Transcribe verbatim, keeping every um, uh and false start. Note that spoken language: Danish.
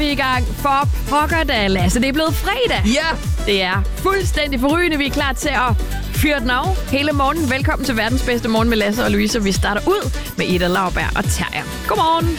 vi i gang. For pokker da, Lasse. Det er blevet fredag. Ja! Det er fuldstændig forrygende. Vi er klar til at fyre den af hele morgen. Velkommen til verdens bedste morgen med Lasse og Louise. Vi starter ud med Ida Lauberg og Terje. Godmorgen.